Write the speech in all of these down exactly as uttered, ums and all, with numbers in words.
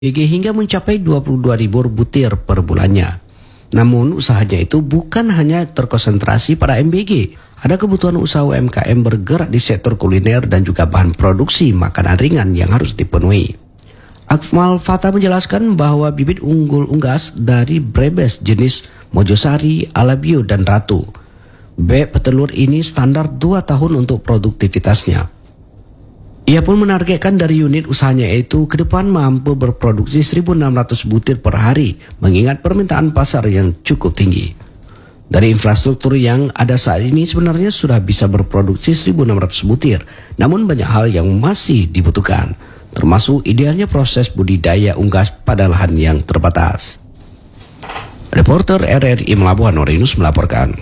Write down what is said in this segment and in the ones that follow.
B G hingga mencapai dua puluh dua ribu butir per bulannya. Namun usahanya itu bukan hanya terkonsentrasi pada M B G. Ada kebutuhan usaha U M K M bergerak di sektor kuliner dan juga bahan produksi makanan ringan yang harus dipenuhi. Akmal Fatah menjelaskan bahwa bibit unggul unggas dari Brebes jenis Mojosari, Alabio, dan Ratu. B petelur ini standar dua tahun untuk produktivitasnya. Ia pun menargetkan dari unit usahanya itu ke depan mampu berproduksi seribu enam ratus butir per hari, mengingat permintaan pasar yang cukup tinggi. Dari infrastruktur yang ada saat ini sebenarnya sudah bisa berproduksi seribu enam ratus butir, namun banyak hal yang masih dibutuhkan, termasuk idealnya proses budidaya unggas pada lahan yang terbatas. Reporter R R I Melabuhan Norinus melaporkan.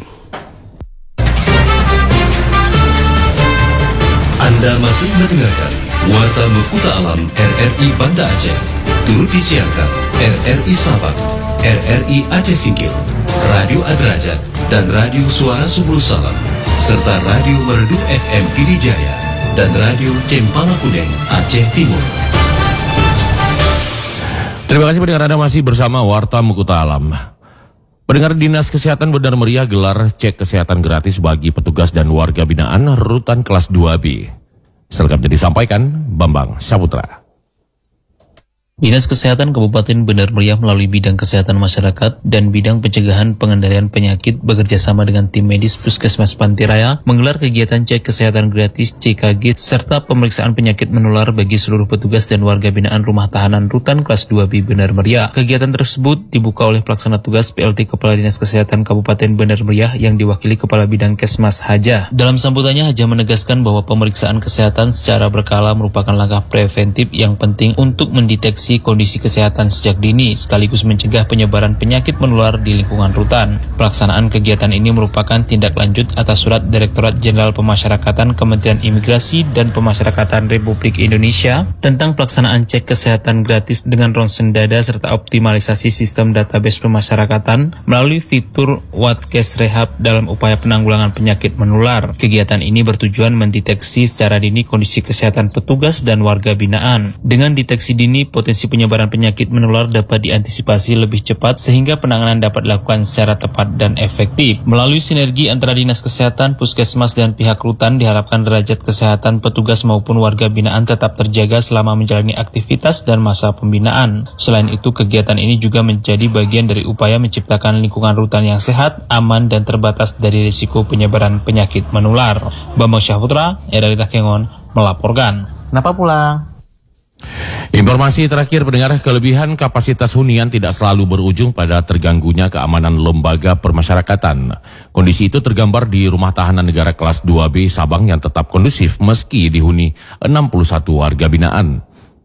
Anda masih mendengarkan Warta Mekuta Alam R R I Banda Aceh. Turut disiarkan R R I Sabang, R R I Aceh Singkil, Radio Adrajat, dan Radio Suara Subul Salam, serta Radio Merdu F M Pidijaya dan Radio Cempala Kuneng Aceh Timur. Terima kasih pendengar, Anda masih bersama Warta Mekuta Alam. Pendengar, Dinas Kesehatan Benar Meriah gelar cek kesehatan gratis bagi petugas dan warga binaan Rutan Kelas dua B. Selengkapnya disampaikan Bambang Saputra. Dinas Kesehatan Kabupaten Benar Meriah melalui bidang kesehatan masyarakat dan bidang pencegahan pengendalian penyakit bekerjasama dengan tim medis Puskesmas Pantiraya menggelar kegiatan cek kesehatan gratis C K G serta pemeriksaan penyakit menular bagi seluruh petugas dan warga binaan rumah tahanan Rutan Kelas dua B Benar Meriah. Kegiatan tersebut dibuka oleh pelaksana tugas P L T Kepala Dinas Kesehatan Kabupaten Benar Meriah yang diwakili Kepala Bidang Kesmas Hajah. Dalam sambutannya, Hajah menegaskan bahwa pemeriksaan kesehatan secara berkala merupakan langkah preventif yang penting untuk mendeteksi kondisi kesehatan sejak dini sekaligus mencegah penyebaran penyakit menular di lingkungan rutan. Pelaksanaan kegiatan ini merupakan tindak lanjut atas surat Direktorat Jenderal Pemasyarakatan Kementerian Imigrasi dan Pemasyarakatan Republik Indonesia tentang pelaksanaan cek kesehatan gratis dengan ronsen dada serta optimalisasi sistem database pemasyarakatan melalui fitur Watkes Rehab dalam upaya penanggulangan penyakit menular. Kegiatan ini bertujuan mendeteksi secara dini kondisi kesehatan petugas dan warga binaan. Dengan deteksi dini, potensi penyebaran penyakit menular dapat diantisipasi lebih cepat sehingga penanganan dapat dilakukan secara tepat dan efektif. Melalui sinergi antara Dinas Kesehatan, Puskesmas, dan pihak rutan diharapkan derajat kesehatan petugas maupun warga binaan tetap terjaga selama menjalani aktivitas dan masa pembinaan. Selain itu, kegiatan ini juga menjadi bagian dari upaya menciptakan lingkungan rutan yang sehat, aman, dan terbatas dari risiko penyebaran penyakit menular. Bambang Syahputra, R R I Takengon, melaporkan. Kenapa pulang? Informasi terakhir pendengar, kelebihan kapasitas hunian tidak selalu berujung pada terganggunya keamanan lembaga permasyarakatan. Kondisi itu tergambar di rumah tahanan negara kelas dua B Sabang yang tetap kondusif meski dihuni enam puluh satu warga binaan.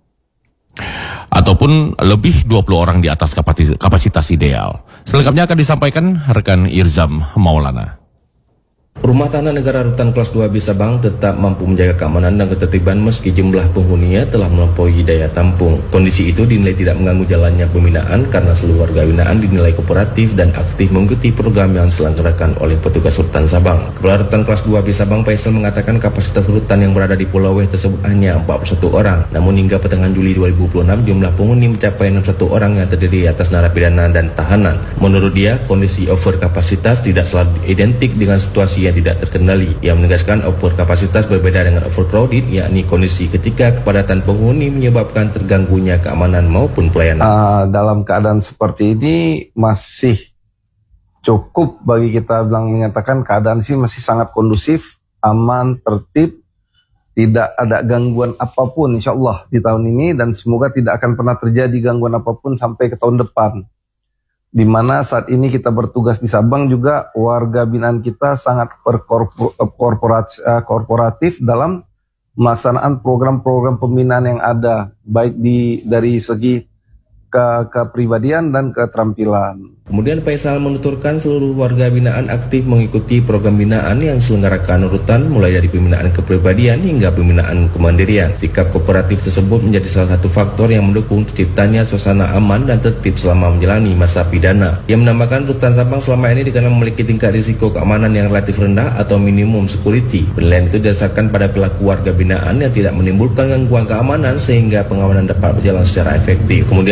Ataupun lebih dua puluh orang di atas kapasitas ideal. Selengkapnya akan disampaikan rekan Irzam Maulana. Rumah tahanan negara Rutan Kelas dua B Sabang tetap mampu menjaga keamanan dan ketertiban meski jumlah penghuninya telah melampaui daya tampung. Kondisi itu dinilai tidak mengganggu jalannya pembinaan karena seluruh warga binaan dinilai kooperatif dan aktif mengikuti program yang diselenggarakan oleh petugas Rutan Sabang. Kepala Rutan Kelas dua B Sabang Faisal mengatakan kapasitas rutan yang berada di Pulau W tersebut hanya empat puluh satu orang. Namun hingga pertengahan Juli dua ribu dua puluh enam jumlah penghuni mencapai enam puluh satu orang yang terdiri atas narapidana dan tahanan. Menurut dia, kondisi over kapasitas tidak selalu identik dengan situasi yang tidak terkendali. Ia menegaskan over kapasitas berbeda dengan overcrowded, yakni kondisi ketika kepadatan penghuni menyebabkan terganggunya keamanan maupun pelayanan. Uh, dalam keadaan seperti ini masih cukup bagi kita bilang menyatakan keadaan sih masih sangat kondusif, aman, tertib, tidak ada gangguan apapun insya Allah di tahun ini dan semoga tidak akan pernah terjadi gangguan apapun sampai ke tahun depan. Di mana saat ini kita bertugas di Sabang juga warga binaan kita sangat korporatif dalam melaksanaan program-program pembinaan yang ada, baik di dari segi ke kepribadian dan keterampilan. Kemudian Faisal menuturkan seluruh warga binaan aktif mengikuti program binaan yang diselenggarakan rutan mulai dari pembinaan kepribadian hingga pembinaan kemandirian. Sikap kooperatif tersebut menjadi salah satu faktor yang mendukung terciptanya suasana aman dan tertib selama menjalani masa pidana. Ia menambahkan rutan Sabang selama ini dikenal memiliki tingkat risiko keamanan yang relatif rendah atau minimum security. Penilaian itu didasarkan pada perilaku warga binaan yang tidak menimbulkan gangguan keamanan sehingga pengamanan dapat berjalan secara efektif. Kemudian